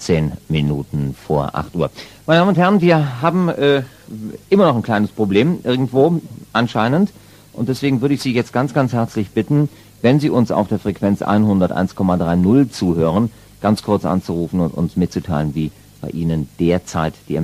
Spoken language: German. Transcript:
15 Minuten vor 8 Uhr. Meine Damen und Herren, wir haben immer noch ein kleines Problem, irgendwo anscheinend. Und deswegen würde ich Sie jetzt ganz, ganz herzlich bitten, wenn Sie uns auf der Frequenz 101,30 zuhören, ganz kurz anzurufen und uns mitzuteilen, wie bei Ihnen derzeit die